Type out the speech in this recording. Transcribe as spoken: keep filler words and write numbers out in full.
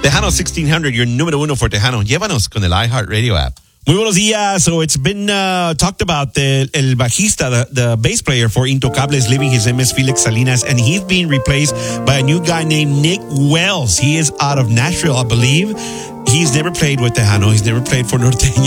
Tejano sixteen hundred, your número uno for Tejano. Llévanos con el iHeartRadio app. Muy buenos días. So it's been uh, talked about the el bajista, the, the bass player for Intocables, leaving his name is Felix Salinas, and he's being replaced by a new guy named Nick Wells. He is out of Nashville, I believe. He's never played with Tejano. He's never played for Norteño.